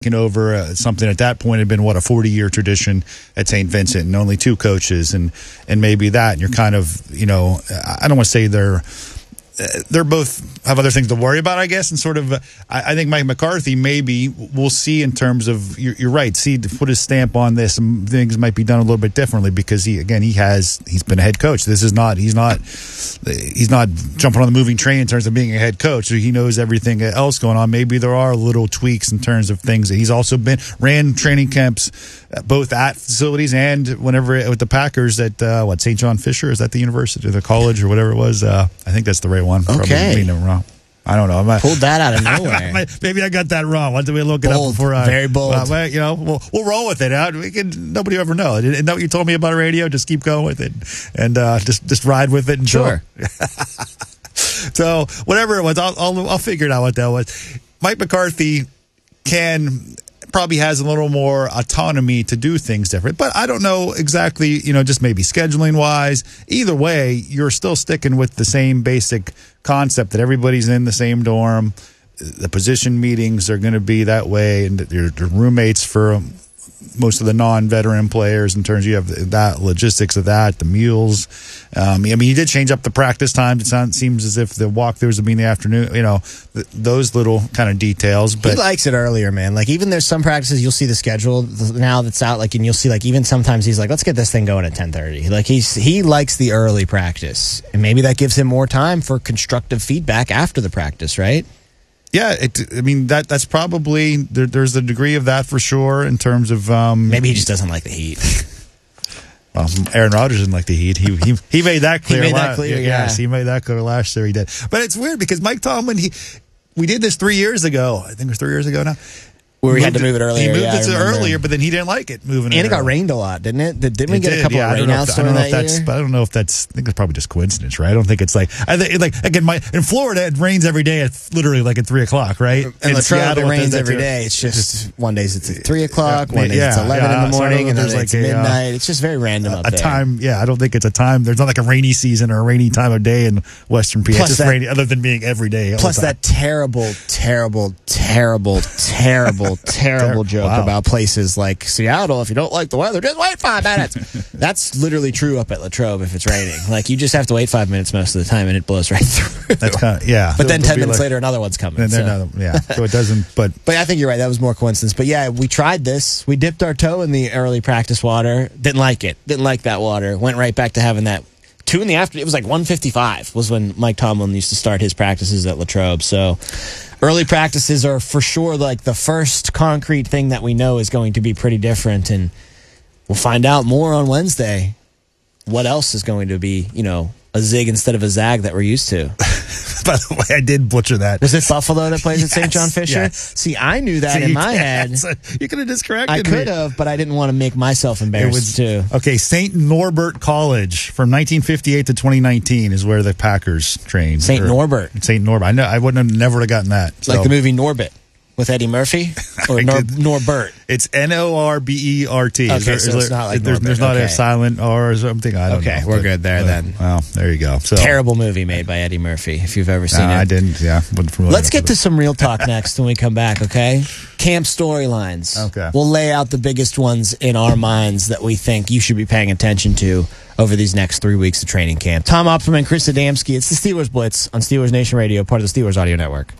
over something at that point had been, a 40-year tradition at St. Vincent, and only 2 coaches, and maybe that, and you're kind of, I don't want to say they're both have other things to worry about, I guess, and sort of, I think Mike McCarthy maybe we'll see in terms of, you're right, see to put his stamp on this, and things might be done a little bit differently because he's been a head coach. He's not jumping on the moving train in terms of being a head coach. So he knows everything else going on. Maybe there are little tweaks in terms of things that he's also ran training camps both at facilities and whenever with the Packers at St. John Fisher, is that the university or the college or whatever it was? I think that's the right one. Okay. Probably wrong. I don't know. Pulled that out of nowhere. Maybe I got that wrong. Why don't we look it up before very bold. We'll roll with it. Nobody will ever know. Isn't that what you told me about radio? Just keep going with it and just ride with it. Sure. So whatever it was, I'll figure it out what that was. Mike McCarthy probably has a little more autonomy to do things different, but I don't know exactly, just maybe scheduling wise. Either way, you're still sticking with the same basic concept that everybody's in the same dorm. The position meetings are going to be that way, and your roommates for most of the non-veteran players in terms of you have that logistics of that, the meals. You did change up the practice times. It seems as if the walkthroughs will be in the afternoon, those little kind of details. But he likes it earlier, man. Like, even there's some practices you'll see the schedule now that's out, and you'll see, even sometimes he's like, let's get this thing going at 10:30. Like, he likes the early practice, and maybe that gives him more time for constructive feedback after the practice, right? Yeah, that's probably there's a degree of that for sure in terms of maybe he just doesn't like the heat. Well, Aaron Rodgers didn't like the heat. He made that clear. Yes, he made that clear last year. He did, but it's weird because Mike Tomlin we did this 3 years ago. I think it was 3 years ago now. Where we had to move it earlier. He moved it earlier, but then he didn't like it moving. And it got rained a lot, didn't it? Didn't we get a couple of rainouts during that year? But I don't know if that's. I think it's probably just coincidence, right? I don't think it's in Florida it rains every day. It's literally at 3:00, right? And Latrobe it rains every day. It's just one day it's at 3:00, one day it's 11 in the morning, and then it's midnight. It's just very random up there. Time, I don't think it's a time. There's not a rainy season or a rainy time of day in Western PA. It's just rainy, other than being every day. Plus that terrible joke about places like Seattle. If you don't like the weather, just wait 5 minutes. That's literally true up at Latrobe if it's raining. You just have to wait 5 minutes most of the time, and it blows right through. That's But then 10 minutes later, another one's coming. So it doesn't. But I think you're right. That was more coincidence. But yeah, we tried this. We dipped our toe in the early practice water. Didn't like it. Didn't like that water. Went right back to having that. 2 in the afternoon. It was 1:55 was when Mike Tomlin used to start his practices at Latrobe. So early practices are for sure the first concrete thing that we know is going to be pretty different, and we'll find out more on Wednesday. What else is going to be, a zig instead of a zag that we're used to? By the way, I did butcher that. Was it Buffalo that plays at St. John Fisher? Yes. See, I knew that in my head. You could have just corrected me. I could have, but I didn't want to make myself embarrassed too. Okay, St. Norbert College from 1958 to 2019 is where the Packers trained. St. Norbert. St. Norbert. I know. I wouldn't have never gotten that. Like the movie Norbit with Eddie Murphy, or Norbert. It's Norbert. Okay, so it's not like there's not a silent R or something. I don't know. Okay, we're good there then. Well, there you go. So, terrible movie made by Eddie Murphy, if you've ever seen it. I didn't. Yeah. Let's get to some real talk next when we come back, okay? Camp storylines. Okay. We'll lay out the biggest ones in our minds that we think you should be paying attention to over these next 3 weeks of training camp. Tom Opperman, Chris Adamski. It's the Steelers Blitz on Steelers Nation Radio, part of the Steelers Audio Network.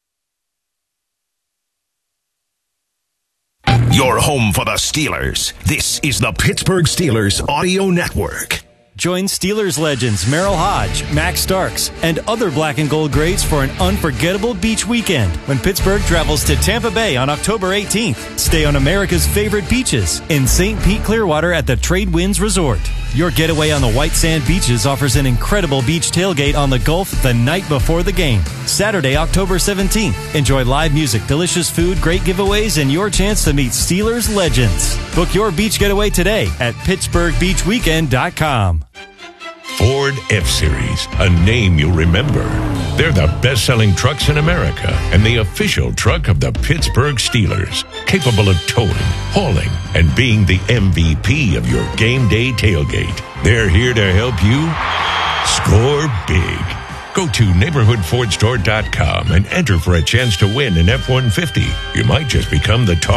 Your home for the Steelers. This is the Pittsburgh Steelers Audio Network. Join Steelers legends Merrill Hodge, Max Starks, and other black and gold greats for an unforgettable beach weekend when Pittsburgh travels to Tampa Bay on October 18th. Stay on America's favorite beaches in St. Pete Clearwater at the Trade Winds Resort. Your getaway on the white sand beaches offers an incredible beach tailgate on the Gulf the night before the game. Saturday, October 17th. Enjoy live music, delicious food, great giveaways, and your chance to meet Steelers legends. Book your beach getaway today at PittsburghBeachWeekend.com. Ford F-Series, a name you'll remember. They're the best-selling trucks in America and the official truck of the Pittsburgh Steelers, capable of towing, hauling, and being the MVP of your game day tailgate. They're here to help you score big. Go to neighborhoodfordstore.com and enter for a chance to win an F-150. You might just become the top